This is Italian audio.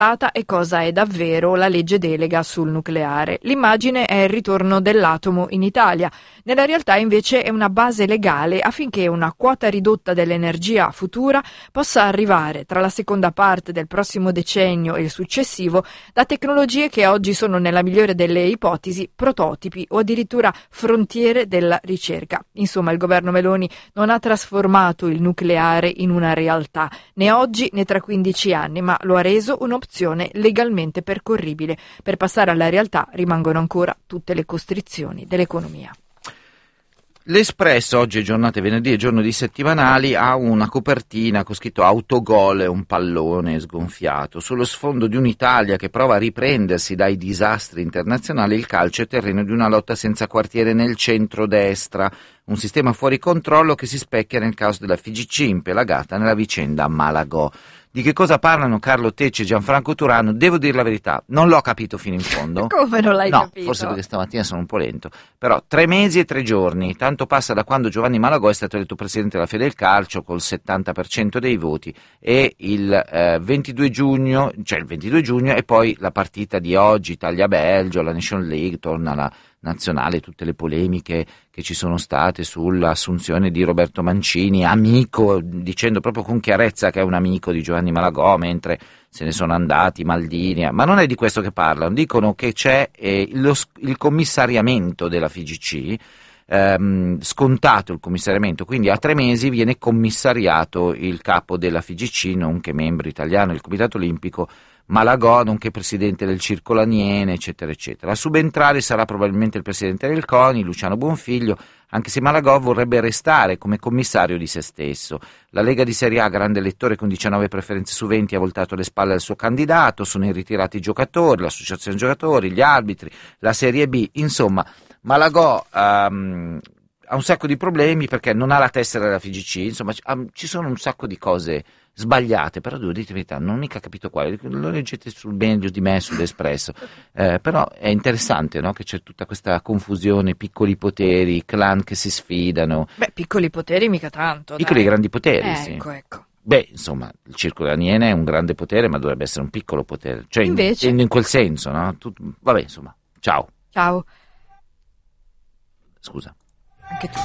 e cosa è davvero la legge delega sul nucleare. L'immagine è il ritorno dell'atomo in Italia. Nella realtà invece è una base legale affinché una quota ridotta dell'energia futura possa arrivare tra la seconda parte del prossimo decennio e il successivo da tecnologie che oggi sono, nella migliore delle ipotesi, prototipi o addirittura frontiere della ricerca. Insomma, il governo Meloni non ha trasformato il nucleare in una realtà, né oggi né tra 15 anni, ma lo ha reso un'opzione legalmente percorribile. Per passare alla realtà rimangono ancora tutte le costrizioni dell'economia. L'Espresso, oggi è giornata venerdì, è giorno di settimanali, ha una copertina con scritto autogol e un pallone sgonfiato. Sullo sfondo di un'Italia che prova a riprendersi dai disastri internazionali, il calcio è terreno di una lotta senza quartiere nel centro-destra, un sistema fuori controllo che si specchia nel caos della FIGC impelagata nella vicenda Malagò. Di che cosa parlano Carlo Tecce e Gianfranco Turano? Devo dire la verità, non l'ho capito fino in fondo. Come non l'hai capito? No, forse perché stamattina sono un po' lento. Però 3 mesi e 3 giorni, tanto passa da quando Giovanni Malagò è stato eletto presidente della Federcalcio col 70% dei voti, e il 22 giugno e poi la partita di oggi, Italia-Belgio, la Nation League, torna la nazionale, tutte le polemiche che ci sono state sull'assunzione di Roberto Mancini, amico, dicendo proprio con chiarezza che è un amico di Giovanni Malagò, mentre se ne sono andati Maldini, ma non è di questo che parlano, dicono che c'è il commissariamento della FIGC, scontato il commissariamento, quindi a 3 mesi viene commissariato il capo della FIGC, nonché membro italiano del Comitato Olimpico, Malagò, nonché presidente del Circolo Aniene, eccetera, eccetera. A subentrare sarà probabilmente il presidente del CONI, Luciano Bonfiglio, anche se Malagò vorrebbe restare come commissario di se stesso. La Lega di Serie A, grande elettore con 19 preferenze su 20, ha voltato le spalle al suo candidato, sono in ritirati i giocatori, l'associazione giocatori, gli arbitri, la Serie B, insomma, Malagò ha un sacco di problemi perché non ha la tessera della FIGC, insomma ci sono un sacco di cose sbagliate, però devo dire la verità, non ho mica capito quale, lo leggete meglio di me sull'Espresso, però è interessante, no? Che c'è tutta questa confusione, piccoli poteri, clan che si sfidano. Beh, piccoli poteri mica tanto. Piccoli e grandi poteri, sì. Ecco. Beh, insomma, il Circolo Aniene è un grande potere, ma dovrebbe essere un piccolo potere, cioè invece in quel senso, no? Vabbè, insomma, ciao. Ciao. Scusa. Anche tu.